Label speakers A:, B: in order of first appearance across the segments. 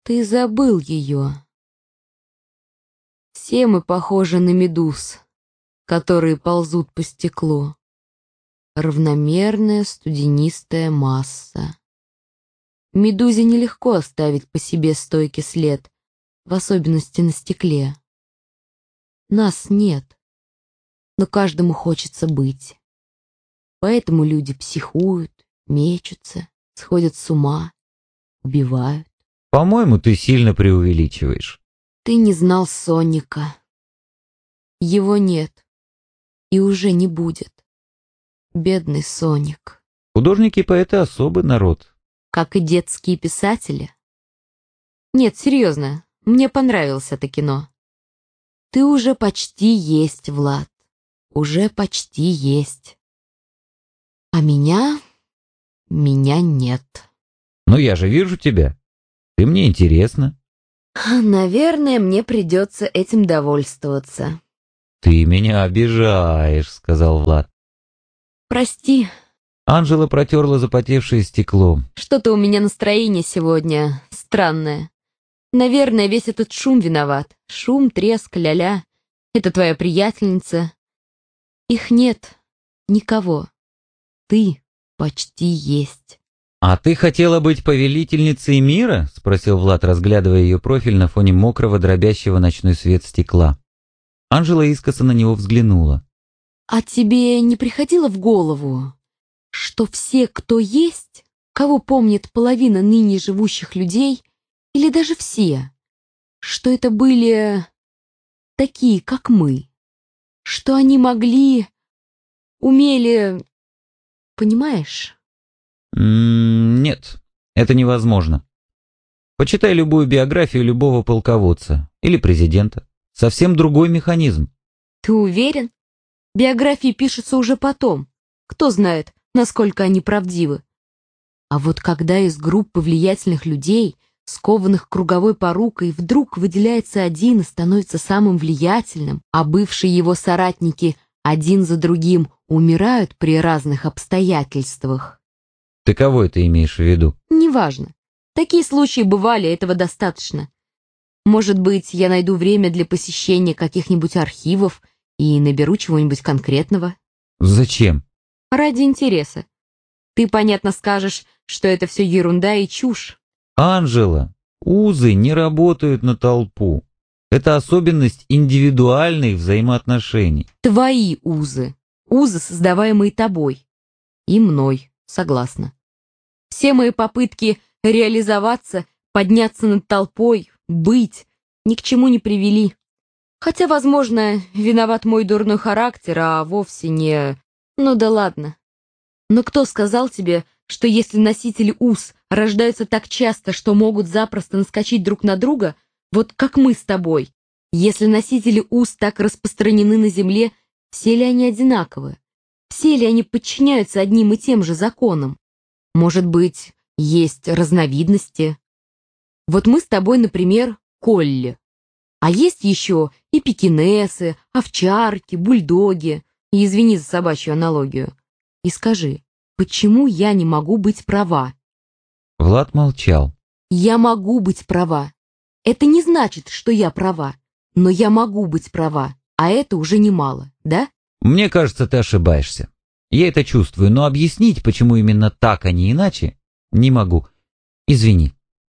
A: Ты забыл ее. Все мы похожи на медуз, которые ползут по стеклу. Равномерная студенистая масса. Медузе нелегко оставить по себе стойкий след, в особенности на стекле. Нас нет, но каждому хочется быть. Поэтому люди психуют, мечутся, сходят с ума, убивают.
B: По-моему, ты сильно преувеличиваешь.
A: Ты не знал Соника. Его нет и уже не будет. Бедный Соник.
B: Художники и поэты — особый народ.
A: Как и детские писатели. Нет, серьезно, мне понравилось это кино. Ты уже почти есть, Влад. Уже почти есть. А меня нет.
B: Но я же вижу тебя. Ты мне интересна.
A: Наверное, мне придется этим довольствоваться.
B: Ты меня обижаешь, сказал Влад.
A: Прости,
B: Анжела протерла запотевшее стекло.
A: что-то у меня настроение сегодня странное. Наверное, весь этот шум виноват. Шум, треск, ля-ля. Это твоя приятельница. Их нет. Никого. Ты почти есть.
B: «А ты хотела быть повелительницей мира?» — спросил Влад, разглядывая ее профиль на фоне мокрого, дробящего ночной свет стекла. Анжела искоса на него взглянула.
A: А тебе не приходило в голову, что все, кто есть, кого помнит половина ныне живущих людей, или даже все, что это были такие, как мы, что они могли, умели, понимаешь?
B: Нет, это невозможно. Почитай любую биографию любого полководца или президента. Совсем другой механизм.
A: Ты уверен? Биографии пишутся уже потом. Кто знает, насколько они правдивы. А вот когда из группы влиятельных людей, скованных круговой порукой, вдруг выделяется один и становится самым влиятельным, а бывшие его соратники один за другим умирают при разных обстоятельствах.
B: Ты кого это имеешь в виду?
A: Неважно. Такие случаи бывали, этого достаточно. Может быть, я найду время для посещения каких-нибудь архивов и наберу чего-нибудь конкретного.
B: Зачем?
A: Ради интереса. Ты, понятно, скажешь, что это все ерунда и чушь.
B: Анжела, узы не работают на толпу. Это особенность индивидуальных взаимоотношений.
A: Твои узы. Узы, создаваемые тобой. И мной, согласна. Все мои попытки реализоваться, подняться над толпой, быть, ни к чему не привели. Хотя, возможно, виноват мой дурной характер, а вовсе не... Ну да ладно. Но кто сказал тебе, что если носители уз рождаются так часто, что могут запросто наскочить друг на друга, вот как мы с тобой, если носители уз так распространены на земле, все ли они одинаковы? Все ли они подчиняются одним и тем же законам? Может быть, есть разновидности? Вот мы с тобой, например, колли. А есть еще и пекинесы, овчарки, бульдоги. И извини за собачью аналогию. И скажи, почему я не могу быть права?
B: Влад молчал.
A: Я могу быть права. Это не значит, что я права. Но я могу быть права. А это уже немало, да?
B: Мне кажется, ты ошибаешься. Я это чувствую, но объяснить, почему именно так, а не иначе, не могу. Извини.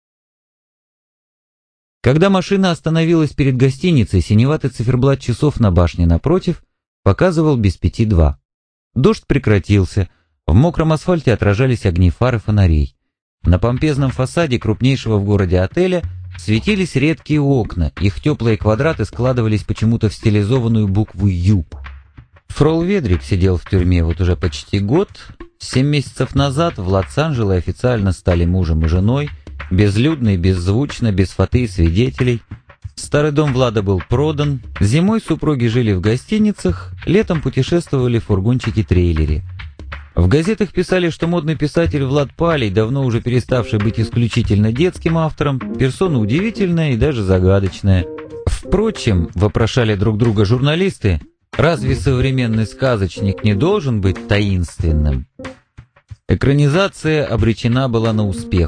B: Когда машина остановилась перед гостиницей, синеватый циферблат часов на башне напротив показывал без 5:02. Дождь прекратился, в мокром асфальте отражались огни фар и фонарей. На помпезном фасаде крупнейшего в городе отеля светились редкие окна, их теплые квадраты складывались почему-то в стилизованную букву «Ю». Фрол Ведрик сидел в тюрьме вот уже почти год. 7 месяцев назад Влад с Анжелой официально стали мужем и женой, безлюдно и беззвучно, без фаты и свидетелей. Старый дом Влада был продан, зимой супруги жили в гостиницах, летом путешествовали в фургончике-трейлере. В газетах писали, что модный писатель Влад Палей, давно уже переставший быть исключительно детским автором, персона удивительная и даже загадочная. Впрочем, вопрошали друг друга журналисты, разве современный сказочник не должен быть таинственным? Экранизация обречена была на успех.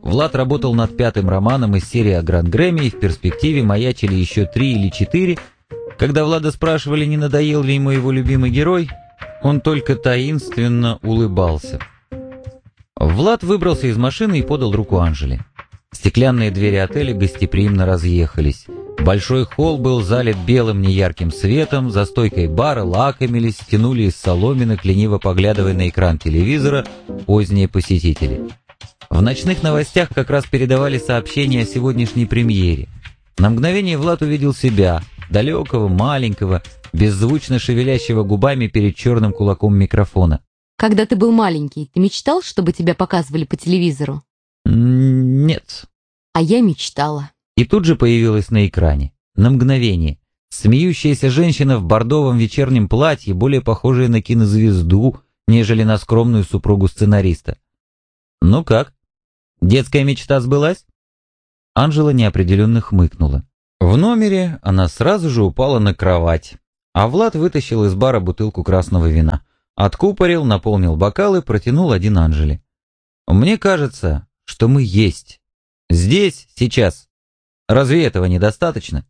B: Влад работал над 5-м романом из серии о Гран-Грэме, и в перспективе маячили еще 3 или 4. Когда Влада спрашивали, не надоел ли ему его любимый герой, он только таинственно улыбался. Влад выбрался из машины и подал руку Анжеле. Стеклянные двери отеля гостеприимно разъехались. Большой холл был залит белым неярким светом, за стойкой бара лакомились, тянули из соломинок, лениво поглядывая на экран телевизора, поздние посетители. В ночных новостях как раз передавали сообщения о сегодняшней премьере. На мгновение Влад увидел себя, далекого, маленького, беззвучно шевелящего губами перед черным кулаком микрофона.
A: Когда ты был маленький, ты мечтал, чтобы тебя показывали по телевизору?
B: Нет.
A: А я мечтала.
B: И тут же появилась на экране, на мгновение, смеющаяся женщина в бордовом вечернем платье, более похожая на кинозвезду, нежели на скромную супругу сценариста. «Ну как? Детская мечта сбылась?» Анжела неопределенно хмыкнула. В номере она сразу же упала на кровать, а Влад вытащил из бара бутылку красного вина, откупорил, наполнил бокал и протянул один Анжеле. «Мне кажется, что мы есть. Здесь, сейчас. Разве этого недостаточно?»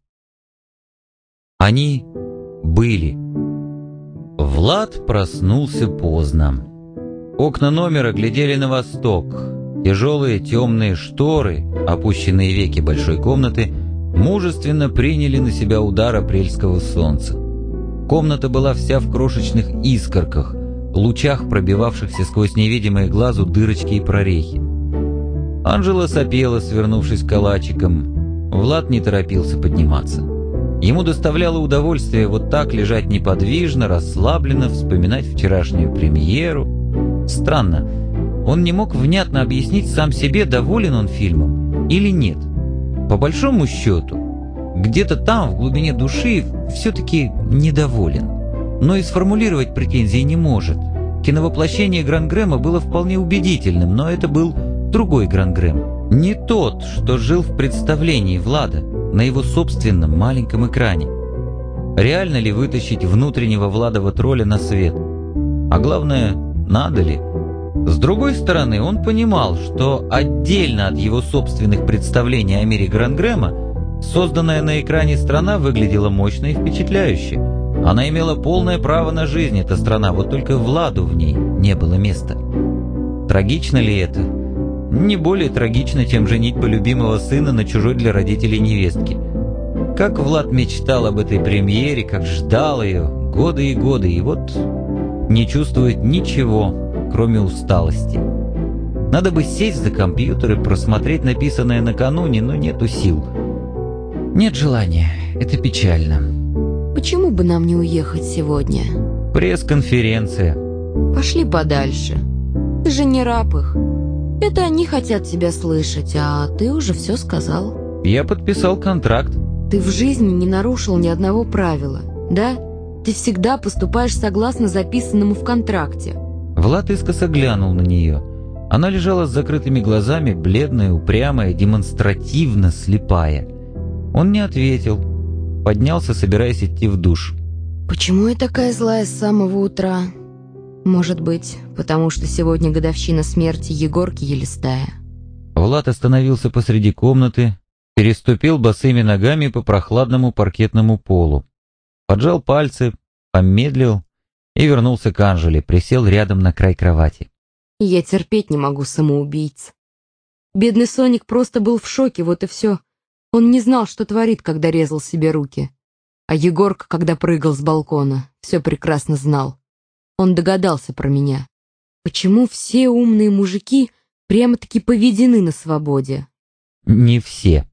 B: Они были. Влад проснулся поздно. Окна номера глядели на восток. Тяжелые темные шторы, опущенные веки большой комнаты, мужественно приняли на себя удар апрельского солнца. Комната была вся в крошечных искорках, лучах, пробивавшихся сквозь невидимые глазу дырочки и прорехи. Анжела сопела, свернувшись калачиком. Влад не торопился подниматься. Ему доставляло удовольствие вот так лежать неподвижно, расслабленно, вспоминать вчерашнюю премьеру. Странно, он не мог внятно объяснить сам себе, доволен он фильмом или нет. По большому счету, где-то там, в глубине души, все-таки недоволен. Но и сформулировать претензии не может. Киновоплощение Гран-Грэма было вполне убедительным, но это был другой Гран-Грэм. Не тот, что жил в представлении Влада, на его собственном маленьком экране. Реально ли вытащить внутреннего Владова тролля на свет? А главное, надо ли? С другой стороны, он понимал, что отдельно от его собственных представлений о мире Гран-Грэма, созданная на экране страна выглядела мощно и впечатляюще. Она имела полное право на жизнь, эта страна, вот только Владу в ней не было места. Трагично ли это? Не более трагично, чем женитьба любимого сына на чужой для родителей невестке. Как Влад мечтал об этой премьере, как ждал ее годы и годы, и вот не чувствует ничего, кроме усталости. Надо бы сесть за компьютер и просмотреть написанное накануне, но нету сил. Нет желания, это печально.
A: Почему бы нам не уехать сегодня?
B: Пресс-конференция.
A: Пошли подальше. Ты же не раб их. Это они хотят тебя слышать, а ты уже все сказал.
B: Я подписал контракт.
A: Ты в жизни не нарушил ни одного правила, да? Ты всегда поступаешь согласно записанному в контракте.
B: Влад искоса глянул на нее. Она лежала с закрытыми глазами, бледная, упрямая, демонстративно слепая. Он не ответил. Поднялся, собираясь идти в душ.
A: Почему я такая злая с самого утра? Может быть, потому что сегодня годовщина смерти Егорки Елистая.
B: Влад остановился посреди комнаты, переступил босыми ногами по прохладному паркетному полу. Поджал пальцы, помедлил и вернулся к Анжеле, присел рядом на край кровати.
A: Я терпеть не могу самоубийц. Бедный Соник просто был в шоке, вот и все. Он не знал, что творит, когда резал себе руки. А Егорка, когда прыгал с балкона, все прекрасно знал. Он догадался про меня. Почему все умные мужики прямо-таки поведены на свободе?
B: Не все.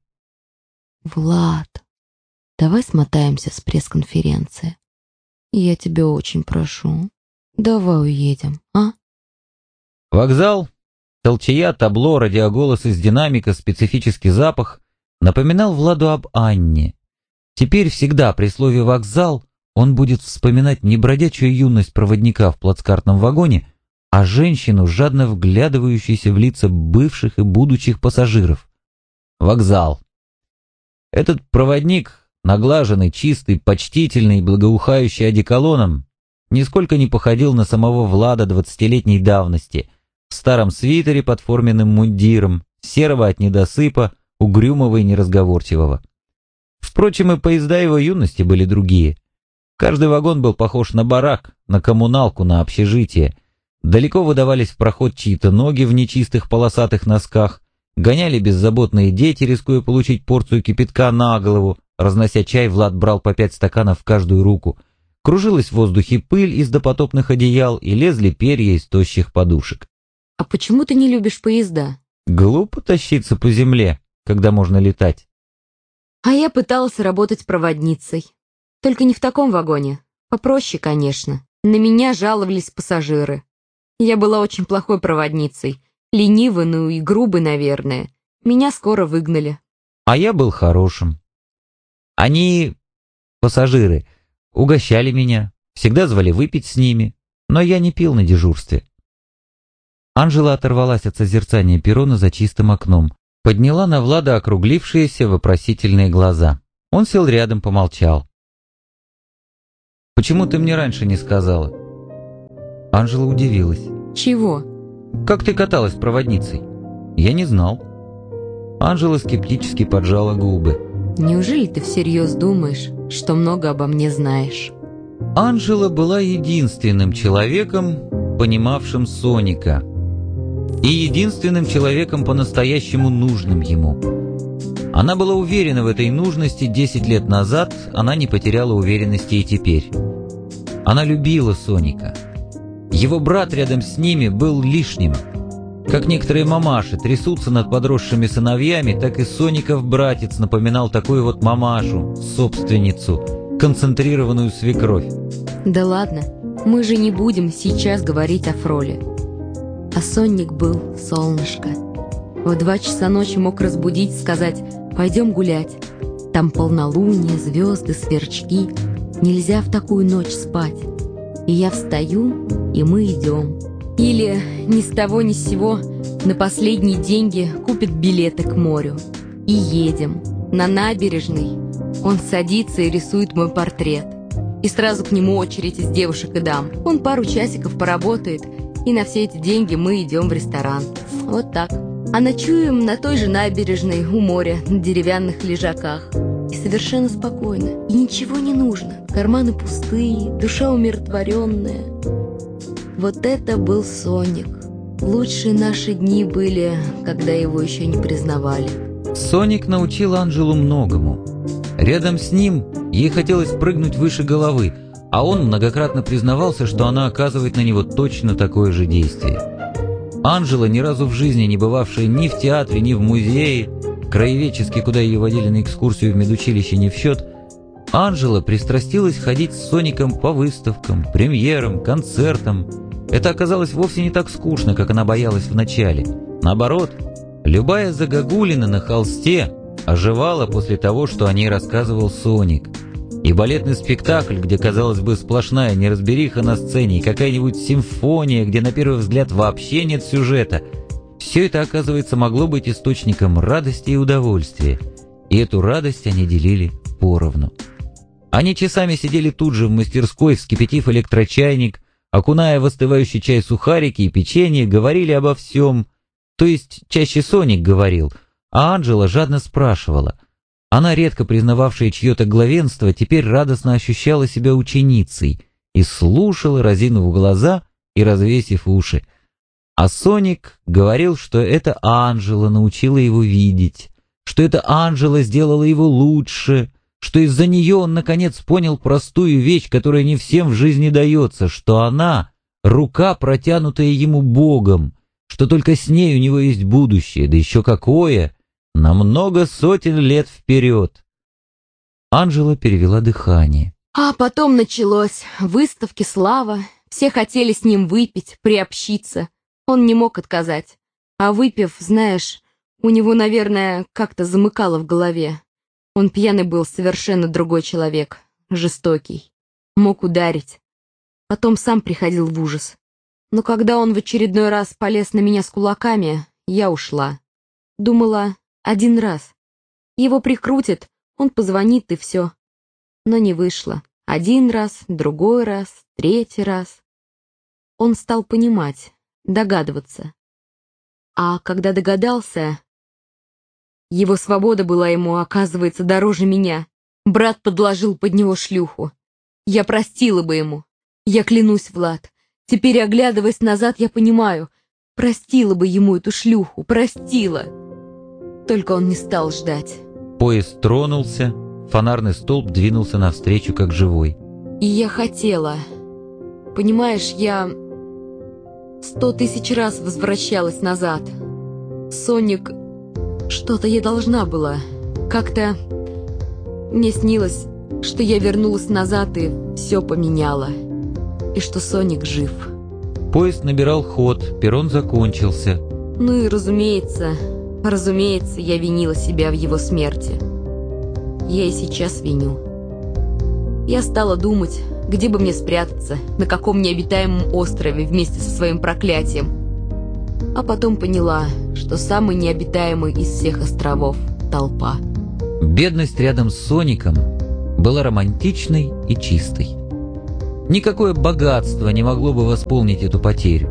A: Влад, давай смотаемся с пресс-конференции. Я тебя очень прошу. Давай уедем, а?
B: Вокзал, толчая, табло, радиоголос из динамика, специфический запах напоминал Владу об Анне. Теперь всегда при слове «вокзал» он будет вспоминать не бродячую юность проводника в плацкартном вагоне, а женщину, жадно вглядывающуюся в лица бывших и будущих пассажиров. Вокзал. Этот проводник, наглаженный, чистый, почтительный, благоухающий одеколоном, нисколько не походил на самого Влада 20-летней давности, в старом свитере под форменным мундиром, серого от недосыпа, угрюмого и неразговорчивого. Впрочем, и поезда его юности были другие. Каждый вагон был похож на барак, на коммуналку, на общежитие. Далеко выдавались в проход чьи-то ноги в нечистых полосатых носках, гоняли беззаботные дети, рискуя получить порцию кипятка на голову. Разнося чай, Влад брал по 5 стаканов в каждую руку. Кружилась в воздухе пыль из допотопных одеял и лезли перья из тощих подушек.
A: А почему ты не любишь поезда?
B: Глупо тащиться по земле, когда можно летать.
A: А я пыталась работать проводницей. Только не в таком вагоне. Попроще, конечно. На меня жаловались пассажиры. Я была очень плохой проводницей. Ленивой, ну и грубой, наверное. Меня скоро выгнали.
B: А я был хорошим. Они, пассажиры, угощали меня, всегда звали выпить с ними, но я не пил на дежурстве. Анжела оторвалась от созерцания перрона за чистым окном, подняла на Влада округлившиеся вопросительные глаза. Он сел рядом, помолчал. «Почему ты мне раньше не сказала?» Анжела удивилась.
A: Чего?
B: «Как ты каталась проводницей?» «Я не знал». Анжела скептически поджала губы.
A: Неужели ты всерьез думаешь, что много обо мне знаешь?
B: Анжела была единственным человеком, понимавшим Соника, и единственным человеком по-настоящему нужным ему. Она была уверена в этой нужности 10 лет назад, она не потеряла уверенности и теперь. Она любила Соника. Его брат рядом с ними был лишним. Как некоторые мамаши трясутся над подросшими сыновьями, так и Соников братец напоминал такую вот мамашу, собственницу, концентрированную свекровь.
A: Да ладно, мы же не будем сейчас говорить о Фроле. А Соник был солнышко. В 2 часа ночи мог разбудить, сказать: «Пойдем гулять». Там полнолуние, звезды, сверчки. Нельзя в такую ночь спать. И я встаю, и мы идем. Или ни с того ни с сего на последние деньги купит билеты к морю. И едем. На набережной он садится и рисует мой портрет. И сразу к нему очередь из девушек и дам. Он пару часиков поработает, и на все эти деньги мы идем в ресторан. Вот так. А ночуем на той же набережной у моря, на деревянных лежаках. И совершенно спокойно. И ничего не нужно. Карманы пустые, душа умиротворенная. Вот это был Соник. Лучшие наши дни были, когда его еще не признавали.
B: Соник научил Анжелу многому. Рядом с ним ей хотелось прыгнуть выше головы, а он многократно признавался, что она оказывает на него точно такое же действие. Анжела, ни разу в жизни не бывавшая ни в театре, ни в музее, краеведчески, куда ее водили на экскурсию в медучилище, не в счет, Анжела пристрастилась ходить с Соником по выставкам, премьерам, концертам. Это оказалось вовсе не так скучно, как она боялась вначале. Наоборот, любая загогулина на холсте оживала после того, что о ней рассказывал Соник. И балетный спектакль, где, казалось бы, сплошная неразбериха на сцене, и какая-нибудь симфония, где на первый взгляд вообще нет сюжета, все это, оказывается, могло быть источником радости и удовольствия. И эту радость они делили поровну. Они часами сидели тут же в мастерской, вскипятив электрочайник, окуная в остывающий чай сухарики и печенье, говорили обо всем. То есть чаще Соник говорил, а Анжела жадно спрашивала. Она, редко признававшая чье-то главенство, теперь радостно ощущала себя ученицей и слушала, разинув глаза и развесив уши. А Соник говорил, что это Анжела научила его видеть, что это Анжела сделала его лучше, что из-за нее он наконец понял простую вещь, которая не всем в жизни дается, что она — рука, протянутая ему Богом, что только с ней у него есть будущее, да еще какое, на много сотен лет вперед. Анжела перевела дыхание.
A: А потом началось. Выставки, слава. Все хотели с ним выпить, приобщиться. Он не мог отказать. А выпив, знаешь, у него, наверное, как-то замыкало в голове. Он пьяный был, совершенно другой человек, жестокий. Мог ударить. Потом сам приходил в ужас. Но когда он в очередной раз полез на меня с кулаками, я ушла. Думала, 1 раз. Его прикрутят, он позвонит и все. Но не вышло. 1 раз, другой раз, 3-й раз. Он стал понимать, догадываться. А когда догадался, Его свобода была ему, оказывается, дороже меня. Брат подложил под него шлюху. Я простила бы ему. Я клянусь, Влад. Теперь, оглядываясь назад, я понимаю, простила бы ему эту шлюху, простила. Только он не стал ждать.
B: Поезд тронулся, фонарный столб двинулся навстречу, как живой.
A: И я хотела. Понимаешь, я 100 000 раз возвращалась назад. Соник, что-то я должна была. Как-то мне снилось, что я вернулась назад и все поменяла. И что Соник жив.
B: Поезд набирал ход, перрон закончился.
A: Ну и разумеется, я винила себя в его смерти. Я и сейчас виню. Я стала думать, где бы мне спрятаться, на каком необитаемом острове вместе со своим проклятием. А потом поняла, что самый необитаемый из всех островов — толпа.
B: Бедность рядом с Соником была романтичной и чистой. Никакое богатство не могло бы восполнить эту потерю.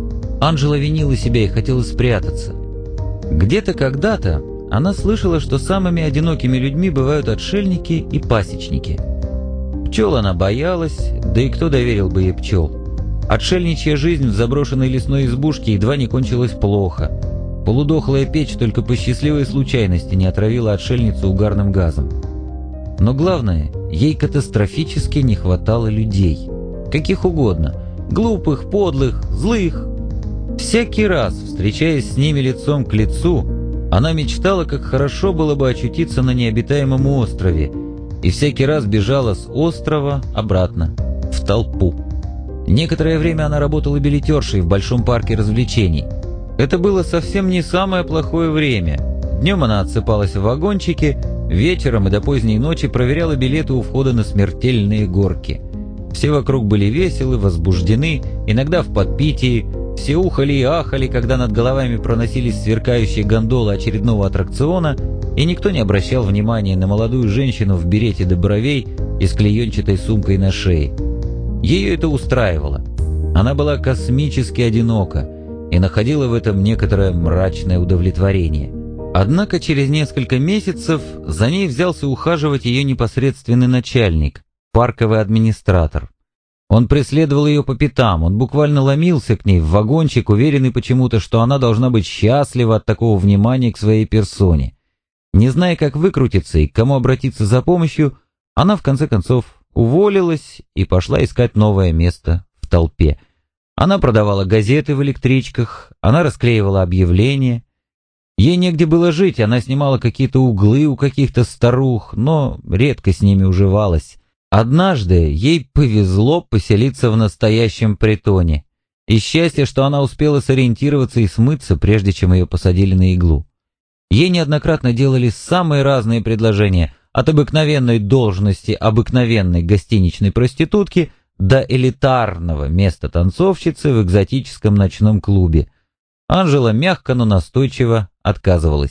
B: Анжела винила себя и хотела спрятаться. Где-то когда-то она слышала, что самыми одинокими людьми бывают отшельники и пасечники. Пчел она боялась, да и кто доверил бы ей пчел? Отшельничья жизнь в заброшенной лесной избушке едва не кончилась плохо. Полудохлая печь только по счастливой случайности не отравила отшельницу угарным газом. Но главное, ей катастрофически не хватало людей. Каких угодно. Глупых, подлых, злых. Всякий раз, встречаясь с ними лицом к лицу, она мечтала, как хорошо было бы очутиться на необитаемом острове, и всякий раз бежала с острова обратно, в толпу. Некоторое время она работала билетершей в большом парке развлечений. Это было совсем не самое плохое время. Днем она отсыпалась в вагончике, вечером и до поздней ночи проверяла билеты у входа на смертельные горки. Все вокруг были веселы, возбуждены, иногда в подпитии. Все ухали и ахали, когда над головами проносились сверкающие гондолы очередного аттракциона, и никто не обращал внимания на молодую женщину в берете до бровей и с клеенчатой сумкой на шее. Ее это устраивало. Она была космически одинока и находила в этом некоторое мрачное удовлетворение. Однако через несколько месяцев за ней взялся ухаживать ее непосредственный начальник, парковый администратор. Он преследовал ее по пятам, он буквально ломился к ней в вагончик, уверенный почему-то, что она должна быть счастлива от такого внимания к своей персоне. Не зная, как выкрутиться и к кому обратиться за помощью, она в конце концов уволилась и пошла искать новое место в толпе. Она продавала газеты в электричках, она расклеивала объявления. Ей негде было жить, она снимала какие-то углы у каких-то старух, но редко с ними уживалась. Однажды ей повезло поселиться в настоящем притоне. И счастье, что она успела сориентироваться и смыться, прежде чем ее посадили на иглу. Ей неоднократно делали самые разные предложения, от обыкновенной должности обыкновенной гостиничной проститутки до элитарного места танцовщицы в экзотическом ночном клубе. Анжела мягко, но настойчиво отказывалась.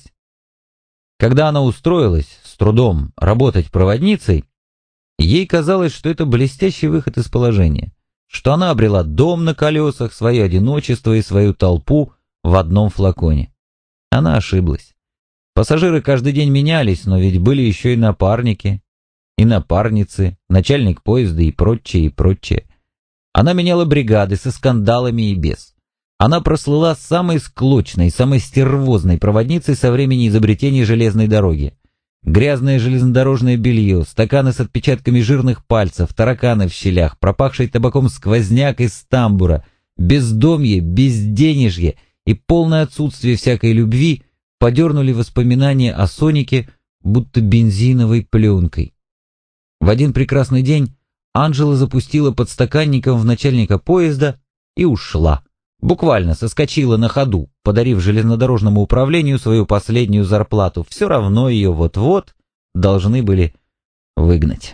B: Когда она устроилась, с трудом, работать проводницей, ей казалось, что это блестящий выход из положения, что она обрела дом на колесах, свое одиночество и свою толпу в одном флаконе. Она ошиблась. Пассажиры каждый день менялись, но ведь были еще и напарники, и напарницы, начальник поезда и прочее, и прочее. Она меняла бригады со скандалами и без. Она прослыла самой склочной, самой стервозной проводницей со времени изобретения железной дороги. Грязное железнодорожное белье, стаканы с отпечатками жирных пальцев, тараканы в щелях, пропахший табаком сквозняк из тамбура, бездомье, безденежье и полное отсутствие всякой любви подернули воспоминания о Сонике будто бензиновой пленкой. В один прекрасный день Анжела запустила подстаканником в начальника поезда и ушла. Буквально соскочила на ходу, подарив железнодорожному управлению свою последнюю зарплату. Все равно ее вот-вот должны были выгнать.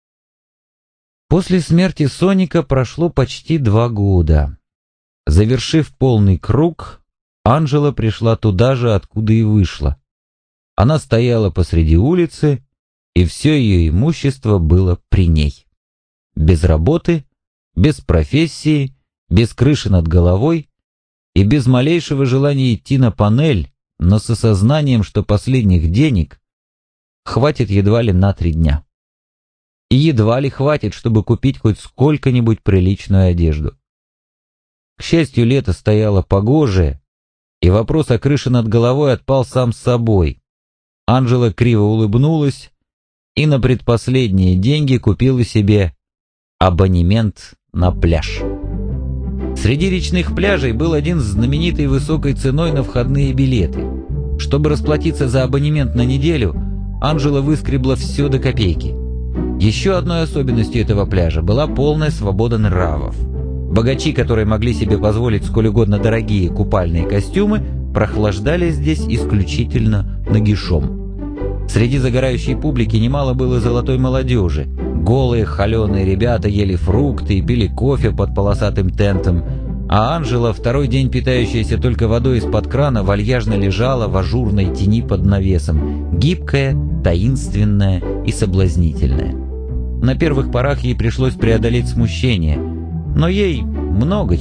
B: После смерти Соника прошло почти 2 года. Завершив полный круг, Анжела пришла туда же, откуда и вышла. Она стояла посреди улицы, и все ее имущество было при ней. Без работы, без профессии, без крыши над головой и без малейшего желания идти на панель, но с осознанием, что последних денег хватит едва ли на 3 дня. И едва ли хватит, чтобы купить хоть сколько-нибудь приличную одежду. К счастью, лето стояло погожее, и вопрос о крыше над головой отпал сам с собой. Анжела криво улыбнулась и на предпоследние деньги купила себе абонемент на пляж. Среди речных пляжей был один знаменитый высокой ценой на входные билеты. Чтобы расплатиться за абонемент на неделю, Анжела выскребла все до копейки. Еще одной особенностью этого пляжа была полная свобода нравов. Богачи, которые могли себе позволить сколь угодно дорогие купальные костюмы, прохлаждались здесь исключительно нагишом. Среди загорающей публики немало было золотой молодежи. Голые, холеные ребята ели фрукты и пили кофе под полосатым тентом, а Анжела, второй день питающаяся только водой из-под крана, вальяжно лежала в ажурной тени под навесом, гибкая, таинственная и соблазнительная. На первых порах ей пришлось преодолеть смущение, но ей много